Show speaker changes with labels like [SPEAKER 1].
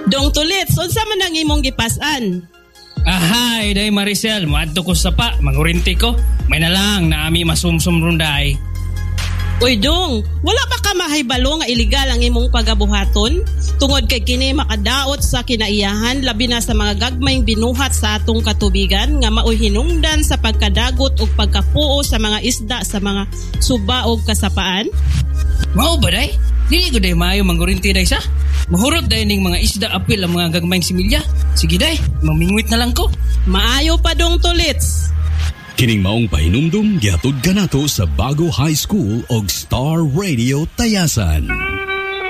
[SPEAKER 1] Dong tulit, unsa man ang imong gipasan?
[SPEAKER 2] Ahay, day Maricel, maadto ko sa pa, mangurinti ko. May na lang na ami masumsum runday.
[SPEAKER 1] Uy Dong, wala ba ka mahibalo nga iligal ang imong pagabuhaton? Tungod kay kini makadaot sa kinaiyahan labi na sa mga gagmayng binuhat sa atong katubigan nga maoy hinungdan sa pagkadagot ug pagkapuo sa mga isda sa mga suba ug kasapaan?
[SPEAKER 2] Mao ba day? Dili ko day maayo mangurinti day sa. Mahurot day ning mga isda apil ang mga gagmayng similya. Sige day, mamingwit na lang ko.
[SPEAKER 1] Maayo pa Dong tulits.
[SPEAKER 3] Kining maong pahinumdum gihatod kanato sa Bago High School og Star Radio Tayasan.